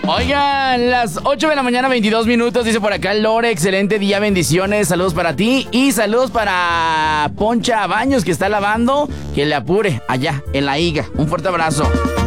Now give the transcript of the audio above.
Oigan, las 8 de la mañana, 22 minutos, dice por acá Lore, excelente día, bendiciones, saludos para ti y saludos para Poncha Baños que está lavando, que le apure allá en la higa. Un fuerte abrazo.